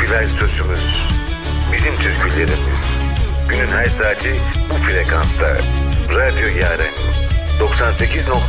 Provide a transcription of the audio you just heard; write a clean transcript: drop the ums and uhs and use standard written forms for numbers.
Dilay sözümüz, bizim türkülerimiz. Günün her saati bu frekansta. Radyo Yaren 98.